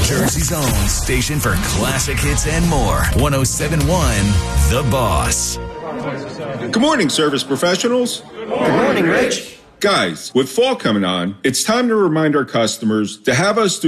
Jersey's own station for classic hits and more. 107.1 The Boss. Good morning, service professionals. Good morning, Rich. Guys, with fall coming on, it's time to remind our customers to have us do